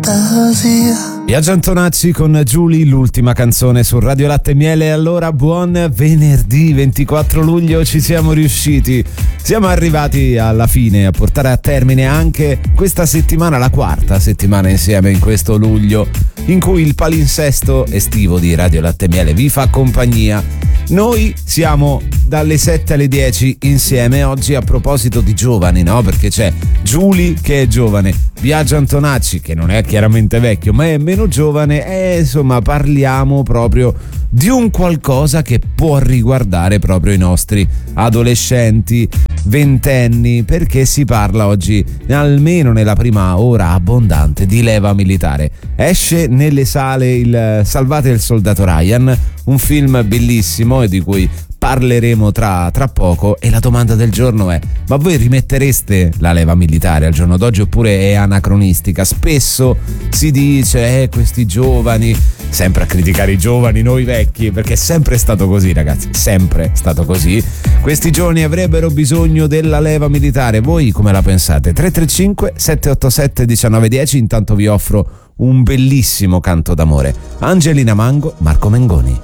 Biagio Antonacci con Giulia, l'ultima canzone su Radio Latte e Miele. Allora, buon venerdì 24 luglio, ci siamo riusciti. Siamo arrivati alla fine, a portare a termine anche questa settimana, la quarta settimana insieme in questo luglio, in cui il palinsesto estivo di Radio Latte e Miele vi fa compagnia. Noi siamo dalle 7 alle 10 insieme oggi a proposito di giovani, no? Perché c'è Giulia che è giovane, Biagio Antonacci che non è chiaramente vecchio ma è meno giovane, e insomma parliamo proprio di un qualcosa che può riguardare proprio i nostri adolescenti, ventenni, perché si parla oggi, almeno nella prima ora abbondante, di leva militare. Esce nelle sale il Salvate il soldato Ryan, un film bellissimo e di cui parleremo tra poco, e la domanda del giorno è: ma voi rimettereste la leva militare al giorno d'oggi oppure è anacronistica? Spesso si dice questi giovani, sempre a criticare i giovani, noi vecchi, perché è sempre stato così, ragazzi, sempre stato così. Questi giovani avrebbero bisogno della leva militare, voi come la pensate? 335 787 1910. Intanto vi offro un bellissimo canto d'amore, Angelina Mango, Marco Mengoni.